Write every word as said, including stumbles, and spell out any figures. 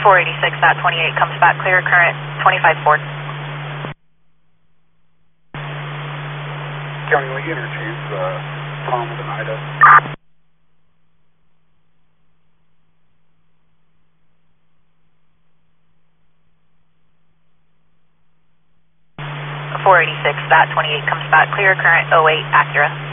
four eighty-six, that twenty-eight comes back clear, current twenty-five Ford. County, will you interchange uh, Tom with an Ida? four eighty-six, that twenty-eight comes back clear, current oh eight Acura.